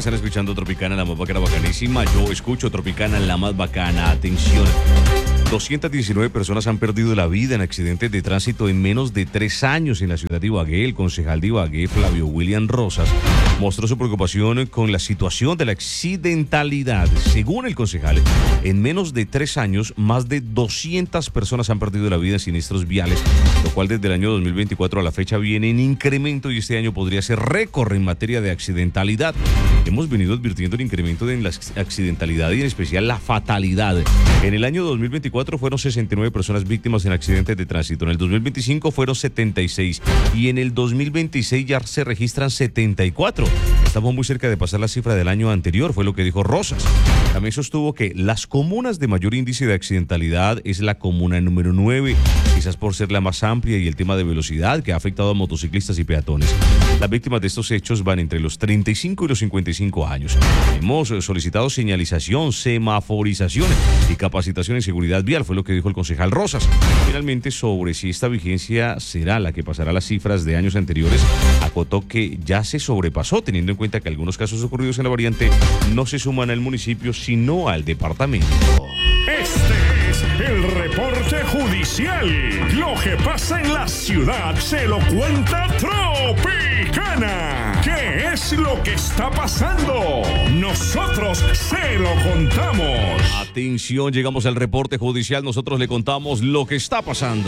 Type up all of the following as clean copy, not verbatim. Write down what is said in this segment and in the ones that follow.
están escuchando Tropicana, la más bacana, bacanísima. Yo escucho Tropicana, la más bacana. Atención. 219 personas han perdido la vida en accidentes de tránsito en menos de 3 años en la ciudad de Ibagué. El concejal de Ibagué, Flavio William Rosas, mostró su preocupación con la situación de la accidentalidad. Según el concejal, en menos de 3 años, más de 200 personas han perdido la vida en siniestros viales, lo cual desde el año 2024 a la fecha viene en incremento y este año podría ser récord en materia de accidentalidad. Hemos venido advirtiendo el incremento en la accidentalidad y en especial la fatalidad. En el año 2024 fueron 69 personas víctimas en accidentes de tránsito. En el 2025 fueron 76 y en el 2026 ya se registran 74. Estamos muy cerca de pasar la cifra del año anterior, fue lo que dijo Rosas. También sostuvo que las comunas de mayor índice de accidentalidad es la comuna número 9, quizás por ser la más amplia y el tema de velocidad que ha afectado a motociclistas y peatones. Las víctimas de estos hechos van entre los 35 y los 55 años. Hemos solicitado señalización, semaforización y capacitación en seguridad vial, fue lo que dijo el concejal Rosas. Finalmente, sobre si esta vigencia será la que pasará las cifras de años anteriores, acotó que ya se sobrepasó, teniendo en cuenta que algunos casos ocurridos en la variante no se suman al municipio, sino al departamento. Este es el reporte judicial. Lo que pasa en la ciudad se lo cuenta Tropicana. ¿Qué es lo que está pasando? Nosotros se lo contamos. Atención, llegamos al reporte judicial. Nosotros le contamos lo que está pasando.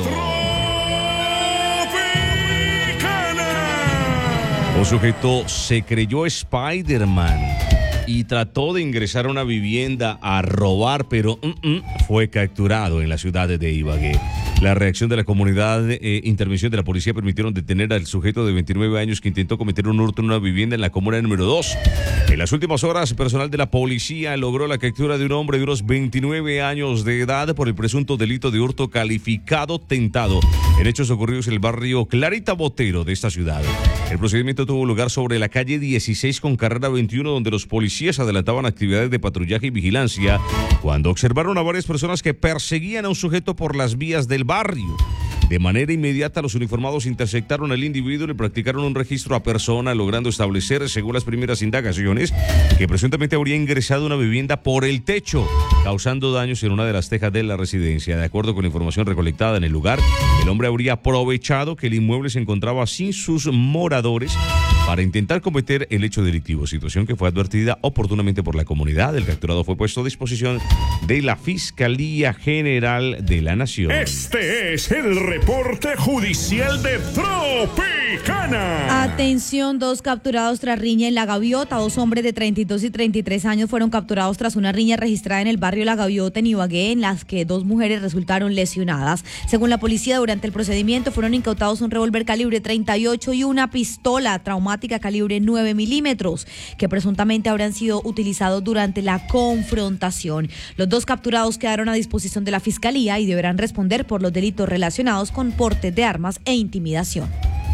Un sujeto se creyó Spider-Man y trató de ingresar a una vivienda a robar, pero fue capturado en la ciudad de Ibagué. La reacción de la comunidad, intervención de la policía permitieron detener al sujeto de 29 años que intentó cometer un hurto en una vivienda en la comuna número 2. En las últimas horas, personal de la policía logró la captura de un hombre de unos 29 años de edad por el presunto delito de hurto calificado tentado en hechos ocurridos en el barrio Clarita Botero de esta ciudad. El procedimiento tuvo lugar sobre la calle 16 con carrera 21, donde los policías adelantaban actividades de patrullaje y vigilancia cuando observaron a varias personas que perseguían a un sujeto por las vías del barrio. De manera inmediata, los uniformados interceptaron al individuo y le practicaron un registro a persona, logrando establecer, según las primeras indagaciones, que presuntamente habría ingresado a una vivienda por el techo, causando daños en una de las tejas de la residencia. De acuerdo con la información recolectada en el lugar, el hombre habría aprovechado que el inmueble se encontraba sin sus moradores para intentar cometer el hecho delictivo, situación que fue advertida oportunamente por la comunidad. El capturado fue puesto a disposición de la Fiscalía General de la Nación. Este es el reporte judicial de Tropicana. Atención, 2 capturados tras riña en La Gaviota. 2 hombres de 32 y 33 años fueron capturados tras una riña registrada en el barrio La Gaviota en Ibagué, en las que 2 mujeres resultaron lesionadas. Según la policía, durante el procedimiento fueron incautados un revólver calibre 38 y una pistola traumática calibre 9 milímetros, que presuntamente habrán sido utilizados durante la confrontación. Los 2 capturados quedaron a disposición de la Fiscalía y deberán responder por los delitos relacionados con porte de armas e intimidación.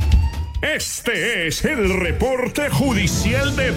Este es el reporte judicial de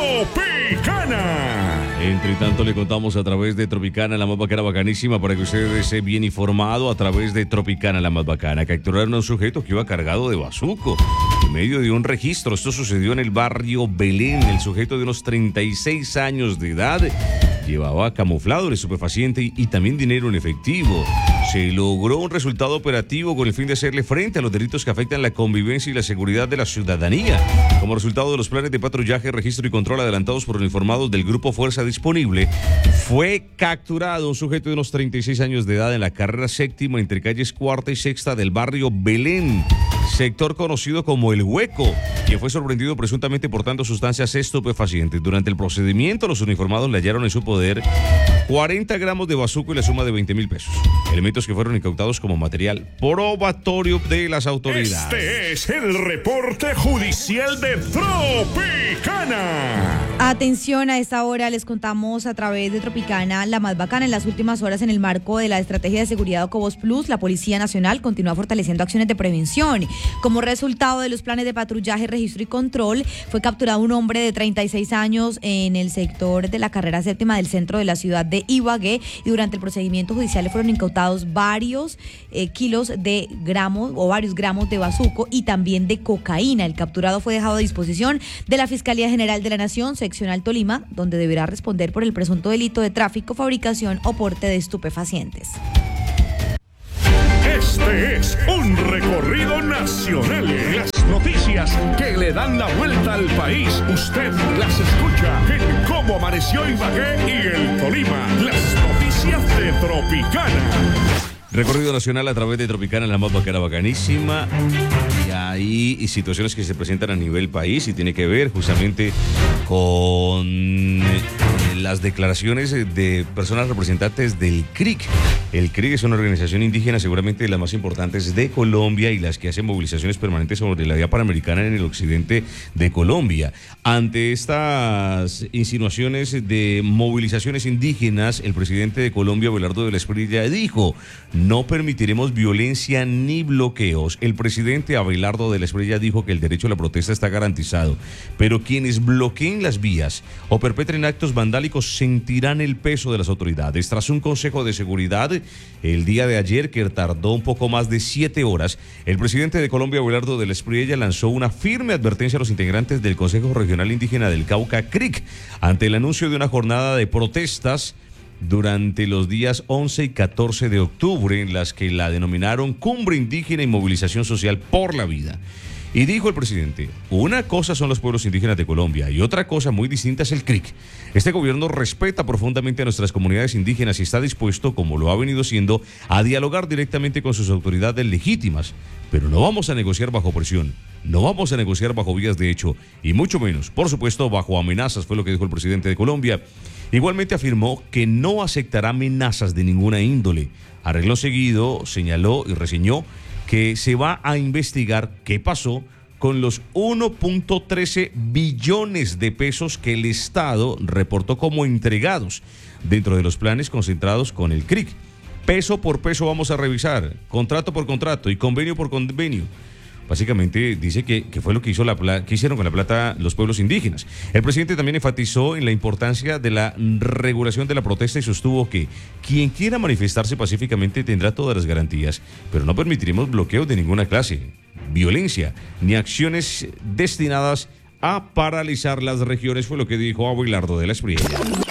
Tropicana. Entre tanto, le contamos a través de Tropicana, la más bacana, bacanísima, para que usted esté bien informado a través de Tropicana, la más bacana. Capturaron a un sujeto que iba cargado de bazuco en medio de un registro. Esto sucedió en el barrio Belén. El sujeto de unos 36 años de edad llevaba camuflado el estupefaciente y también dinero en efectivo. Se logró un resultado operativo con el fin de hacerle frente a los delitos que afectan la convivencia y la seguridad de la ciudadanía. Como resultado de los planes de patrullaje, registro y control adelantados por uniformados del Grupo Fuerza Disponible, fue capturado un sujeto de unos 36 años de edad en la carrera 7ª entre calles 4ª y 6ª del barrio Belén, sector conocido como El Hueco, quien fue sorprendido presuntamente portando sustancias estupefacientes. Durante el procedimiento, los uniformados le hallaron en su poder 40 gramos de bazuco y la suma de 20,000 pesos. Elementos que fueron incautados como material probatorio de las autoridades. Este es el reporte judicial de Tropicana. Atención, a esta hora les contamos a través de Tropicana, la más bacana. En las últimas horas, en el marco de la estrategia de seguridad Ocobos Plus, la Policía Nacional continúa fortaleciendo acciones de prevención. Como resultado de los planes de patrullaje, registro y control, fue capturado un hombre de 36 años en el sector de la carrera 7ª del centro de la ciudad de de Ibagué, y durante el procedimiento judicial le fueron incautados varios kilos de gramos o varios gramos de bazuco y también de cocaína. El capturado fue dejado a disposición de la Fiscalía General de la Nación, seccional Tolima, donde deberá responder por el presunto delito de tráfico, fabricación o porte de estupefacientes. Este es un recorrido nacional. Las noticias que le dan la vuelta al país. Usted las escucha en Cómo Amaneció Ibagué y el Tolima. Las noticias de Tropicana. Recorrido nacional a través de Tropicana, la más bacana, bacanísima. Y hay situaciones que se presentan a nivel país y tiene que ver justamente con las declaraciones de personas representantes del CRIC. El CRIC es una organización indígena seguramente de las más importantes de Colombia y las que hacen movilizaciones permanentes sobre la vía panamericana en el occidente de Colombia. Ante estas insinuaciones de movilizaciones indígenas, el presidente de Colombia, Abelardo de la Espriella, dijo: no permitiremos violencia ni bloqueos. El presidente Abelardo de la Espriella dijo que el derecho a la protesta está garantizado, pero quienes bloqueen las vías o perpetren actos vandálicos sentirán el peso de las autoridades. Tras un consejo de seguridad el día de ayer que tardó un poco más de 7 horas, el presidente de Colombia, Abelardo de la Espriella, lanzó una firme advertencia a los integrantes del Consejo Regional Indígena del Cauca, CRIC, ante el anuncio de una jornada de protestas durante los días 11 y 14 de octubre, en las que la denominaron Cumbre Indígena y Movilización Social por la Vida. Y dijo el presidente: una cosa son los pueblos indígenas de Colombia y otra cosa muy distinta es el CRIC. Este gobierno respeta profundamente a nuestras comunidades indígenas y está dispuesto, como lo ha venido siendo, a dialogar directamente con sus autoridades legítimas. Pero no vamos a negociar bajo presión, no vamos a negociar bajo vías de hecho y mucho menos, por supuesto, bajo amenazas, fue lo que dijo el presidente de Colombia. Igualmente afirmó que no aceptará amenazas de ninguna índole. A renglón seguido señaló y reseñó que se va a investigar qué pasó con los 1.13 billones de pesos que el Estado reportó como entregados dentro de los planes concentrados con el CRIC. Peso por peso vamos a revisar, contrato por contrato y convenio por convenio. Básicamente dice que fue lo que hicieron con la plata los pueblos indígenas. El presidente también enfatizó en la importancia de la regulación de la protesta y sostuvo que quien quiera manifestarse pacíficamente tendrá todas las garantías, pero no permitiremos bloqueos de ninguna clase, violencia, ni acciones destinadas a paralizar las regiones, fue lo que dijo Abelardo de la Espriella.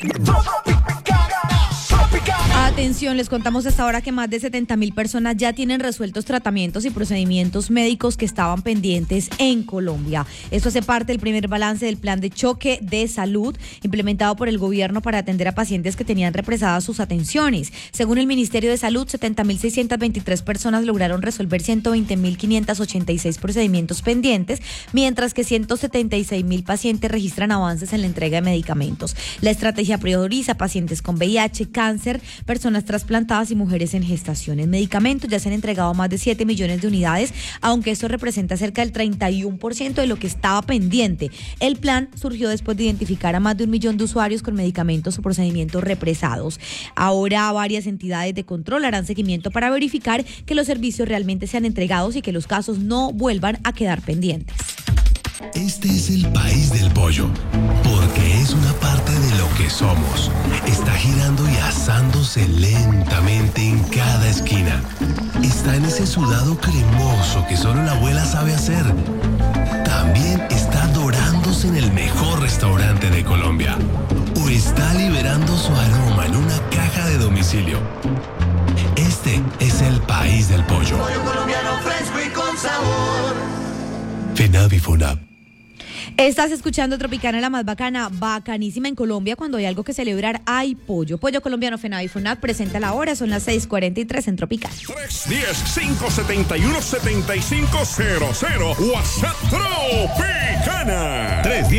Atención, les contamos hasta ahora que más de 70.000 personas ya tienen resueltos tratamientos y procedimientos médicos que estaban pendientes en Colombia. Esto hace parte del primer balance del plan de choque de salud implementado por el gobierno para atender a pacientes que tenían represadas sus atenciones. Según el Ministerio de Salud, 70.623 personas lograron resolver 120.586 procedimientos pendientes, mientras que 176.000 pacientes registran avances en la entrega de medicamentos. La estrategia prioriza pacientes con VIH, cáncer, personas trasplantadas y mujeres en gestación. En medicamentos ya se han entregado más de 7 millones de unidades, aunque esto representa cerca del 31% de lo que estaba pendiente. El plan surgió después de identificar a más de 1 millón de usuarios con medicamentos o procedimientos represados. Ahora varias entidades de control harán seguimiento para verificar que los servicios realmente sean entregados y que los casos no vuelvan a quedar pendientes. Este es el país del pollo, porque es una parte de lo que somos. Está girando y asándose lentamente en cada esquina. Está en ese sudado cremoso que solo la abuela sabe hacer. También está dorándose en el mejor restaurante de Colombia. O está liberando su aroma en una caja de domicilio. Este es el país del pollo. Pollo colombiano fresco y con sabor. FENAV y FONAV. Estás escuchando Tropicana, la más bacana, bacanísima en Colombia. Cuando hay algo que celebrar, hay pollo. Pollo colombiano FENAV y FONAV presenta la hora, son las 6:43 en Tropicana. 310-571-7500. WhatsApp Tropicana.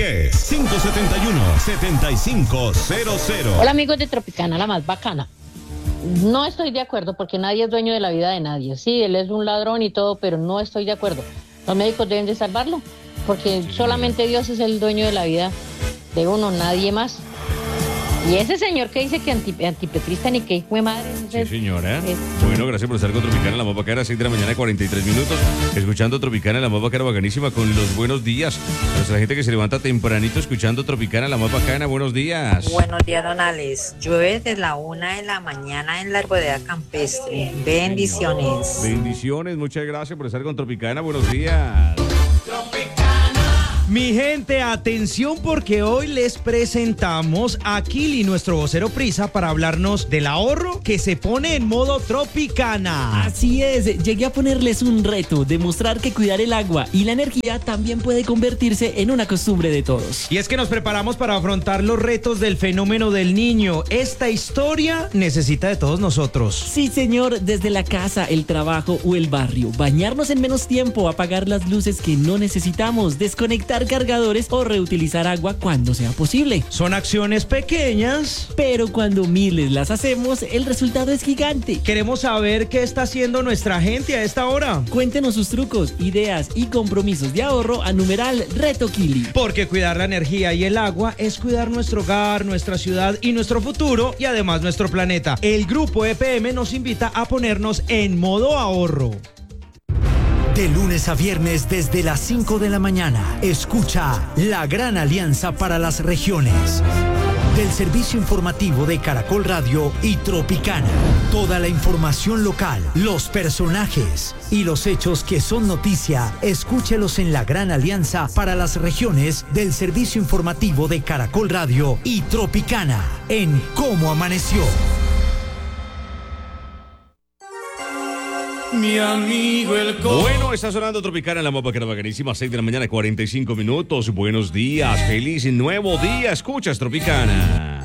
310-571-7500. Hola amigos de Tropicana, la más bacana. No estoy de acuerdo porque nadie es dueño de la vida de nadie. Sí, él es un ladrón y todo, pero no estoy de acuerdo. Los médicos deben de salvarlo, porque solamente Dios es el dueño de la vida de uno, nadie más. Y ese señor que dice que antipetrista ni que fue madre. Sí, señora. Bueno, gracias por estar con Tropicana, la más bacana, 6 de la mañana, 43 minutos. Escuchando Tropicana, la más bacana, bacanísima, con los buenos días. A nuestra gente que se levanta tempranito escuchando Tropicana, la más bacana, buenos días. Buenos días, don Alex. Llueve desde la 1 de la mañana en la Arboleda Campestre. Bendiciones. Bendiciones, muchas gracias por estar con Tropicana, buenos días. Mi gente, atención porque hoy les presentamos a Kili, nuestro vocero prisa, para hablarnos del ahorro que se pone en modo Tropicana. Así es, llegué a ponerles un reto, demostrar que cuidar el agua y la energía también puede convertirse en una costumbre de todos. Y es que nos preparamos para afrontar los retos del fenómeno del niño. Esta historia necesita de todos nosotros. Sí, señor, desde la casa, el trabajo o el barrio. Bañarnos en menos tiempo, apagar las luces que no necesitamos, desconectar cargadores o reutilizar agua cuando sea posible. Son acciones pequeñas, pero cuando miles las hacemos, el resultado es gigante. Queremos saber qué está haciendo nuestra gente a esta hora. Cuéntenos sus trucos, ideas y compromisos de ahorro a numeral Reto Kili. Porque cuidar la energía y el agua es cuidar nuestro hogar, nuestra ciudad y nuestro futuro, y además nuestro planeta. El grupo EPM nos invita a ponernos en modo ahorro. De lunes a viernes desde las 5 de la mañana, escucha La Gran Alianza para las Regiones. Del servicio informativo de Caracol Radio y Tropicana. Toda la información local, los personajes y los hechos que son noticia, escúchelos en La Gran Alianza para las Regiones del servicio informativo de Caracol Radio y Tropicana en Cómo Amaneció. Mi amigo el Bueno, está sonando Tropicana, la más bacana, bacanísima, 6 de la mañana, 45 minutos. Buenos días, feliz nuevo día. Escuchas Tropicana.